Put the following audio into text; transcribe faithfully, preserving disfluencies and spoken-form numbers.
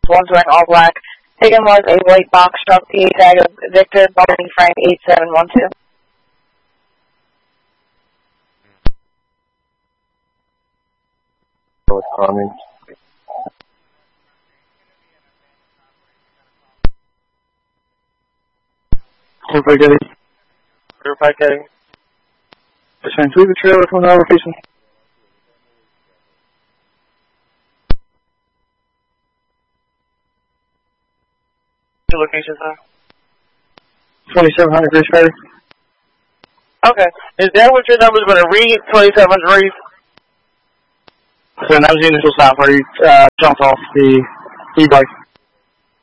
One's wearing all black. Taken was a white box truck, P A tag of Victor Barney Frank eight seven one two. What's coming? Verified getting. Verified getting. Assign to the trailer from our location. Two locations now. twenty-seven hundred Grace Ferry. Okay. Is that what your number's going to read? twenty-seven hundred Reef? So that was the initial stop where you uh, jumped off the e-bike.